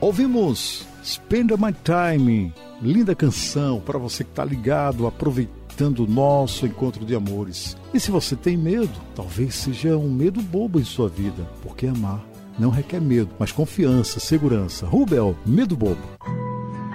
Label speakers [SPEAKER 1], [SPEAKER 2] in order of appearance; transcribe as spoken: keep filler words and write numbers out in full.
[SPEAKER 1] Ouvimos Spend My Time, linda canção para você que está ligado, aproveitando o nosso encontro de amores. E se você tem medo, talvez seja um medo bobo em sua vida, porque amar não requer medo, mas confiança, segurança. Rubel, medo bobo.